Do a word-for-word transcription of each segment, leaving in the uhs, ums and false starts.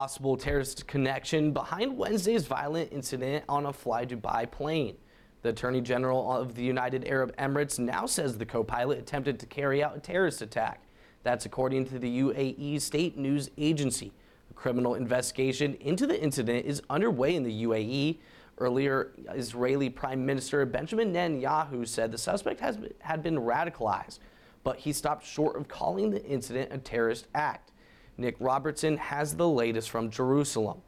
Possible terrorist connection behind Wednesday's violent incident on a Fly Dubai plane. The Attorney General of the United Arab Emirates now says the co-pilot attempted to carry out a terrorist attack. That's according to the U A E state news agency. A criminal investigation into the incident is underway in the U A E. Earlier, Israeli Prime Minister Benjamin Netanyahu said the suspect has been, had been radicalized, but he stopped short of calling the incident a terrorist act. Nick Robertson has the latest from Jerusalem.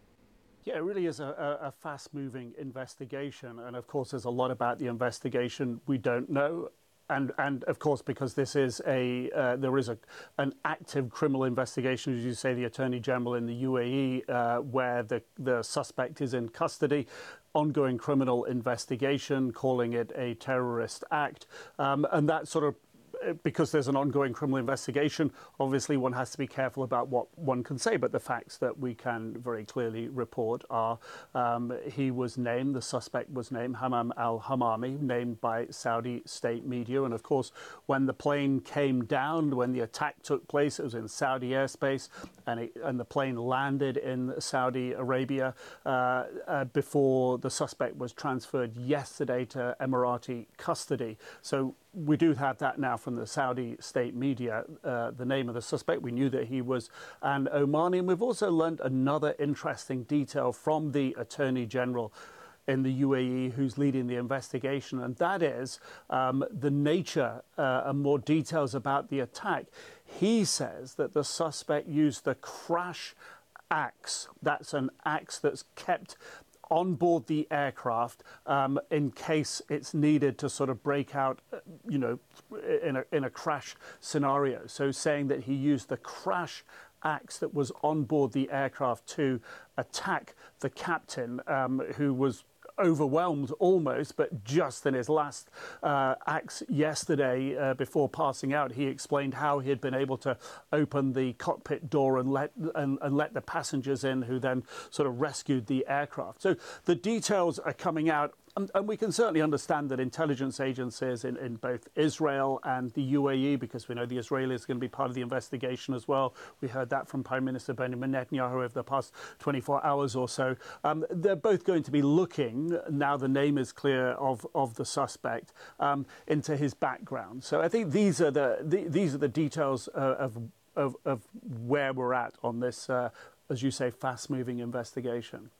Yeah, it really is a, a fast-moving investigation, and of course there's a lot about the investigation we don't know. And, and of course, because this is a, uh, there is a, an active criminal investigation, as you say, the Attorney General in the U A E, uh, where the, the suspect is in custody, ongoing criminal investigation, calling it a terrorist act, um, and that sort of, because there's an ongoing criminal investigation, obviously one has to be careful about what one can say, but the facts that we can very clearly report are um, he was named, the suspect was named, Hammam al-Hamami, named by Saudi state media. And of course, when the plane came down, when the attack took place, it was in Saudi airspace, and, it, and the plane landed in Saudi Arabia uh, uh, before the suspect was transferred yesterday to Emirati custody. So we do have that now from the Saudi state media, uh, the name of the suspect. We knew that he was an Omani. And we've also learned another interesting detail from the Attorney General in the U A E who's leading the investigation, and that is um, the nature uh, and more details about the attack. He says that the suspect used the crash axe. That's an axe that's kept on board the aircraft um, in case it's needed to sort of break out, you know, in a, in a crash scenario. So saying that he used the crash axe that was on board the aircraft to attack the captain, um, who was overwhelmed almost, but just in his last uh, acts yesterday uh, before passing out, he explained how he had been able to open the cockpit door and let and, and let the passengers in, who then sort of rescued the aircraft. So the details are coming out. And, and we can certainly understand that intelligence agencies in, in both Israel and the U A E, because we know the Israelis are going to be part of the investigation as well. We heard that from Prime Minister Benjamin Netanyahu over the past twenty-four hours or so. Um, they're both going to be looking, now the name is clear of, of the suspect, um, into his background. So I think these are the, the, these are the details uh, of, of, of where we're at on this, uh, as you say, fast-moving investigation.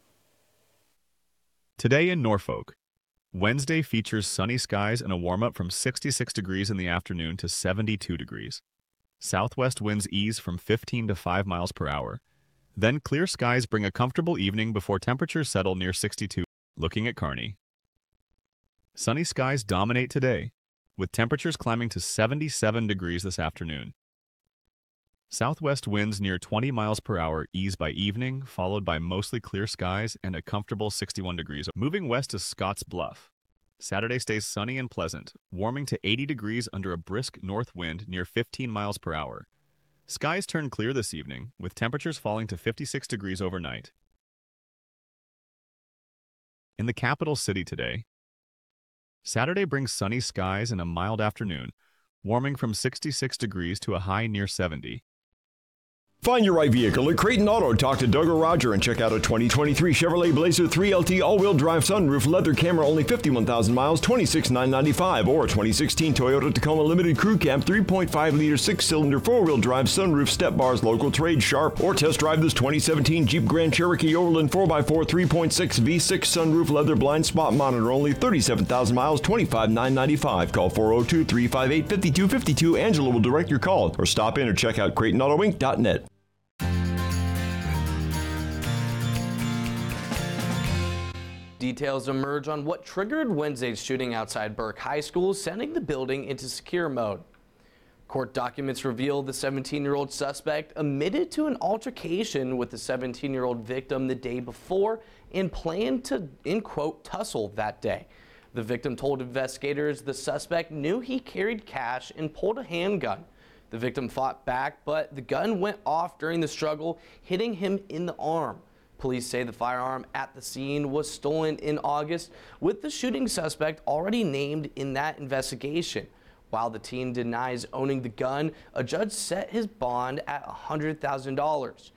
Today in Norfolk, Wednesday features sunny skies and a warm-up from sixty-six degrees in the afternoon to seventy-two degrees. Southwest winds ease from fifteen to five miles per hour. Then clear skies bring a comfortable evening before temperatures settle near sixty-two. Looking at Kearney. Sunny skies dominate today, with temperatures climbing to seventy-seven degrees this afternoon. Southwest winds near twenty miles per hour ease by evening, followed by mostly clear skies and a comfortable sixty-one degrees. Moving west to Scotts Bluff. Saturday stays sunny and pleasant, warming to eighty degrees under a brisk north wind near fifteen miles per hour. Skies turn clear this evening, with temperatures falling to fifty-six degrees overnight. In the capital city today, Saturday brings sunny skies and a mild afternoon, warming from sixty-six degrees to a high near seventy. Find your right vehicle at Creighton Auto. Talk to Doug or Roger and check out a twenty twenty-three Chevrolet Blazer three L T all-wheel drive sunroof, leather camera, only fifty-one thousand miles, twenty-six thousand nine hundred ninety-five dollars, or a twenty sixteen Toyota Tacoma Limited Crew Cab three point five liter six-cylinder four-wheel drive sunroof, step bars, local trade, sharp, or test drive this twenty seventeen Jeep Grand Cherokee Overland four by four three point six V six sunroof, leather blind spot monitor, only thirty-seven thousand miles, twenty-five thousand nine hundred ninety-five dollars. Call four oh two, three five eight, five two five two. Angela will direct your call, or stop in or check out Creighton Auto Inc dot net. Details emerge on what triggered Wednesday's shooting outside Burke High School, sending the building into secure mode. Court documents reveal the seventeen-year-old suspect admitted to an altercation with the seventeen-year-old victim the day before and planned to, in quote, tussle that day. The victim told investigators the suspect knew he carried cash and pulled a handgun. The victim fought back, but the gun went off during the struggle, hitting him in the arm. Police say the firearm at the scene was stolen in August, with the shooting suspect already named in that investigation. While the teen denies owning the gun, a judge set his bond at one hundred thousand dollars.